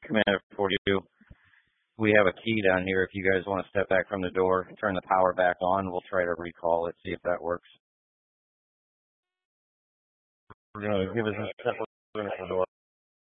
Commander 42. We have a key down here. If you guys want to step back from the door, turn the power back on, we'll try to recall it, see if that works. We're going to give us a step from the door.